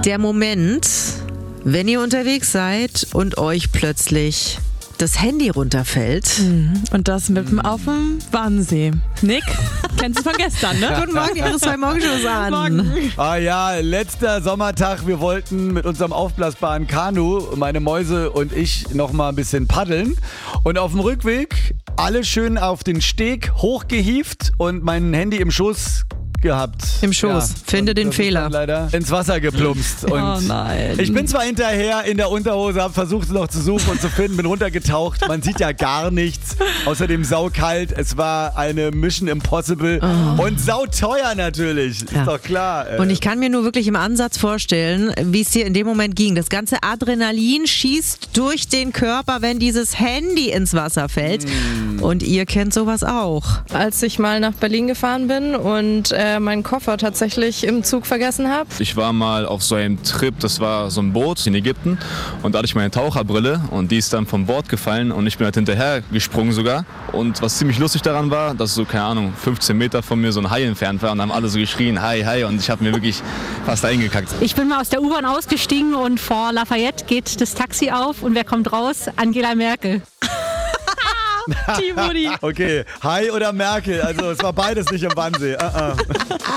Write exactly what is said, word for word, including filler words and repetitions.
Der Moment, wenn ihr unterwegs seid und euch plötzlich das Handy runterfällt. Und das mit dem auf dem Wannsee. Nick, kennst du von gestern, ne? Guten Morgen, ihre zwei Morgenshows an. Morgen. Ah ja, letzter Sommertag. Wir wollten mit unserem aufblasbaren Kanu, meine Mäuse und ich, noch mal ein bisschen paddeln. Und auf dem Rückweg alle schön auf den Steg hochgehievt und mein Handy im Schoß gehabt. Im Schoß. Finde den das ist Fehler. dann leider ins Wasser geplumpst. Und Oh nein. ich bin zwar hinterher in der Unterhose, habe versucht es noch zu suchen und zu finden, bin runtergetaucht. Man sieht ja gar nichts. Außerdem saukalt. Es war eine Mission Impossible. Oh. Und sauteuer natürlich. Ja. Ist doch klar. Äh. Und ich kann mir nur wirklich im Ansatz vorstellen, wie es dir in dem Moment ging. Das ganze Adrenalin schießt durch den Körper, wenn dieses Handy ins Wasser fällt. Mm. Und ihr kennt sowas auch. Als ich mal nach Berlin gefahren bin und äh, meinen Koffer tatsächlich im Zug vergessen habe. Ich war mal auf so einem Trip, das war so ein Boot in Ägypten und da hatte ich meine Taucherbrille und die ist dann vom Bord gefallen und ich bin halt hinterher gesprungen sogar. Und was ziemlich lustig daran war, dass so, keine Ahnung, fünfzehn Meter von mir so ein Hai entfernt war und haben alle so geschrien, Hai, Hai, und ich habe mir wirklich fast eingekackt. Ich bin mal aus der U-Bahn ausgestiegen und vor Lafayette geht das Taxi auf und wer kommt raus? Angela Merkel. Team Woody. Okay, Hai oder Merkel? Also es war beides nicht im Wannsee. Uh -uh.